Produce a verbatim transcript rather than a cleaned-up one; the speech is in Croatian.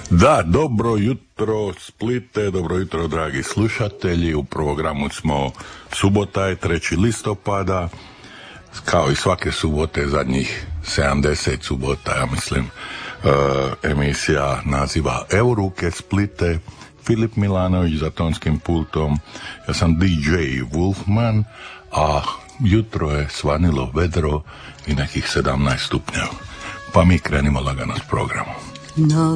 Da, dobro jutro Splite, dobro jutro dragi slušatelji, u programu smo, subota je treći listopada, kao i svake subote zadnjih sedamdeset subota, ja mislim, e, emisija naziva Euruke Splite, Filip Milanović za tonskim pultom, ja sam D J Wolfman, a jutro je svanilo vedro i nekih sedamnaest stupnjeva, pa mi krenimo lagano s programom. No.